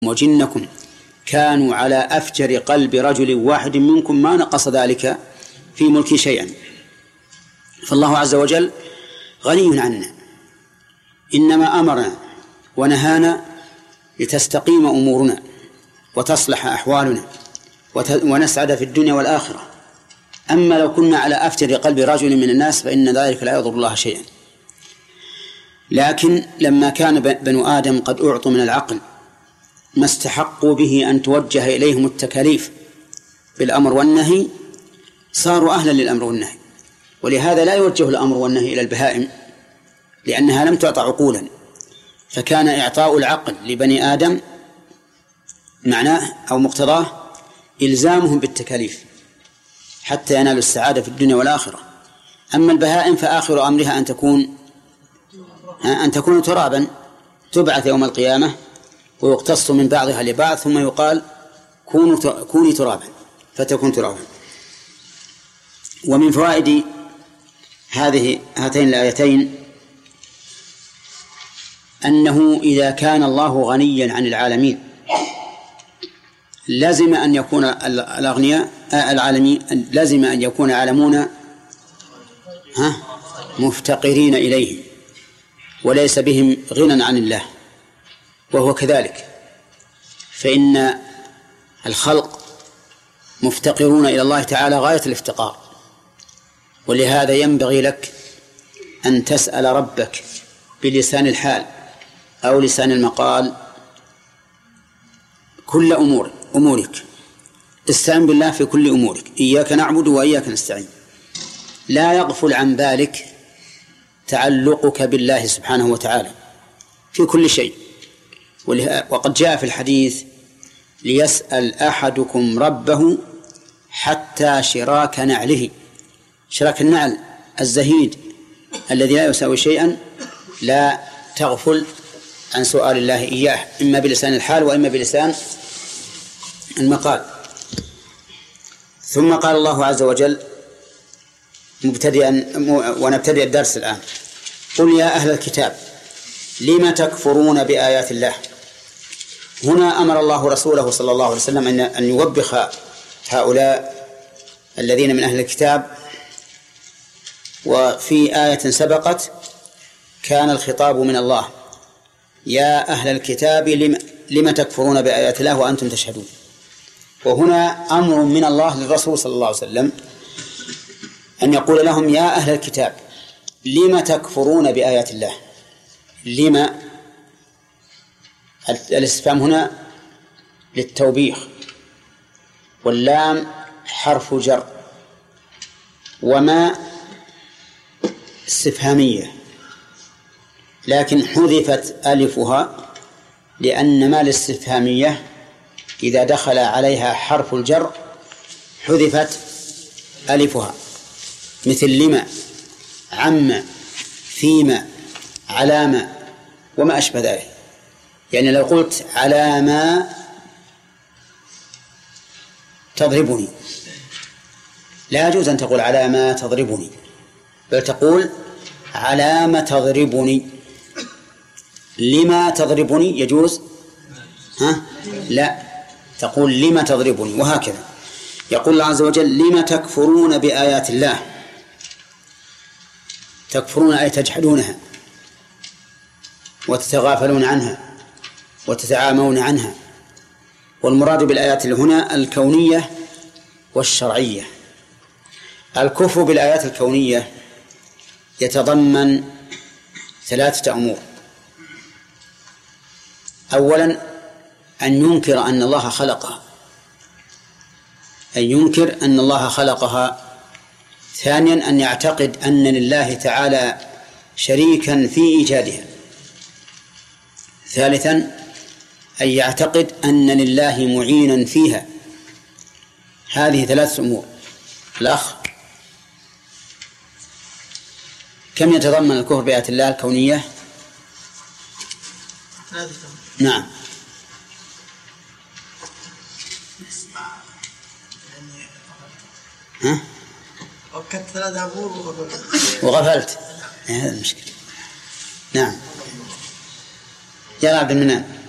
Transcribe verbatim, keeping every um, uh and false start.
وجنكم كانوا على أفجر قلب رجل واحد منكم ما نقص ذلك في ملك شيئا. فالله عز وجل غني عنا، إنما أمرنا ونهانا لتستقيم أمورنا وتصلح أحوالنا ونسعد في الدنيا والآخرة. أما لو كنا على أفجر قلب رجل من الناس فإن ذلك لا يضر الله شيئا. لكن لما كان بنو آدم قد أعطوا من العقل ما استحقوا به أن توجه إليهم التكاليف بالأمر والنهي صاروا أهلا للأمر والنهي، ولهذا لا يوجه الأمر والنهي إلى البهائم لأنها لم تعطى عقولا، فكان إعطاء العقل لبني آدم معناه أو مقتضاه إلزامهم بالتكاليف حتى ينالوا السعادة في الدنيا والآخرة. أما البهائم فآخر أمرها أن تكون أن تكون ترابا تبعث يوم القيامة ويقتص من بعضها لبعض ثم يقال كوني ترابا فتكون ترابا. ومن فوائد هذه هاتين الآيتين أنه إذا كان الله غنيا عن العالمين لازم أن يكون الأغنياء العالمين لازم أن يكون العالمون ها مفتقرين إليه وليس بهم غنى عن الله، وهو كذلك، فإن الخلق مفتقرون إلى الله تعالى غاية الافتقار. ولهذا ينبغي لك أن تسأل ربك بلسان الحال أو لسان المقال كل أمور أمورك، استعن بالله في كل أمورك، إياك نعبد وإياك نستعين. لا يغفل عن ذلك تعلقك بالله سبحانه وتعالى في كل شيء. وقد جاء في الحديث ليسأل أحدكم ربه حتى شراك نعله، شراك النعل الزهيد الذي لا يساوي شيئا، لا تغفل عن سؤال الله إياه إما بلسان الحال وإما بلسان المقال. ثم قال الله عز وجل مبتدئا ونبتدئ الدرس الآن: قل يا أهل الكتاب لم تكفرون بآيات الله. هنا أمر الله رسوله صلى الله عليه وسلم أن يوبخ هؤلاء الذين من أهل الكتاب، وفي آية سبقت كان الخطاب من الله: يا أهل الكتاب لم, لم تكفرون بآيات الله وأنتم تشهدون. وهنا أمر من الله للرسول صلى الله عليه وسلم أن يقول لهم: يا أهل الكتاب لم تكفرون بآيات الله. لم الاستفهام هنا للتوبيخ، واللام حرف جر، وما استفهامية لكن حذفت ألفها لأن ما الاستفهامية إذا دخل عليها حرف الجر حذفت ألفها، مثل لما، عم، فيما، علامة وما أشبه ذلك. يعني لو قلت على ما تضربني لا يجوز أن تقول على ما تضربني، بل تقول على ما تضربني. لما تضربني يجوز؟ ها؟ لا، تقول لما تضربني. وهكذا يقول الله عز وجل: لما تكفرون بآيات الله. تكفرون أي تجحدونها وتتغافلون عنها وتتعامون عنها. والمراد بالآيات هنا الكونية والشرعية. الكفر بالآيات الكونية يتضمن ثلاثة أمور: أولا أن ينكر أن الله خلقها، أن ينكر أن الله خلقها. ثانيا أن يعتقد أن لله تعالى شريكا في إيجادها. ثالثا أن يعتقد أن لله معينا فيها. هذه ثلاث أمور. الأخ، كم يتضمن الكفر بآيات الله الكونية؟ نعم. ها؟ وكت ثلاثة أمور وغفلت. هذا المشكلة. نعم. يا عبد المنان.